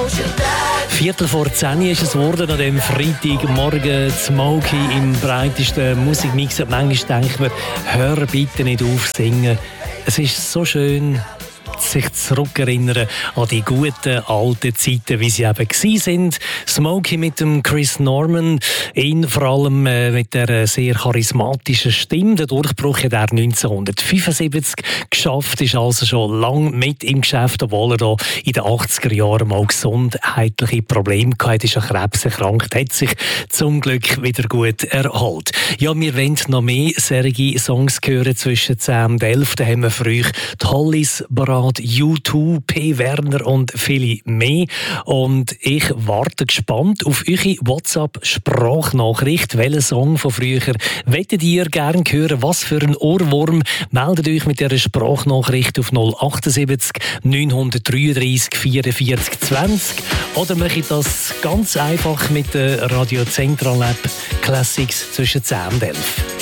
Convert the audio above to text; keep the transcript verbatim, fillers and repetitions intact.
Viertel vor zehn ist es geworden, an dem Freitagmorgen Smokey im breitesten Musikmix. Manchmal denkt man, hör bitte nicht auf singen. Es ist so schön, sich zurückerinnern an die guten alten Zeiten, wie sie eben gsi sind. Smokey mit dem Chris Norman, ihn vor allem äh, mit der sehr charismatischen Stimme. Der Durchbruch hat er neunzehnhundertfünfundsiebzig geschafft, ist also schon lange mit im Geschäft, obwohl er da in den achtziger Jahren mal gesundheitliche Probleme hatte, ist an Krebs erkrankt, hat sich zum Glück wieder gut erholt. Ja, wir wollen noch mehr solche Songs hören zwischen zehn und elf. Da haben wir für euch die Hollies parat, U zwei, P. Werner und viele mehr. Und ich warte gespannt auf eure WhatsApp-Sprachnachricht. Welchen Song von früher wollt ihr gerne hören? Was für ein Ohrwurm? Meldet euch mit dieser Sprachnachricht auf null achtundsiebzig neunhundertdreiunddreißig vierundvierzig zwanzig oder macht das ganz einfach mit der Radio Central App Classics zwischen zehn und elf.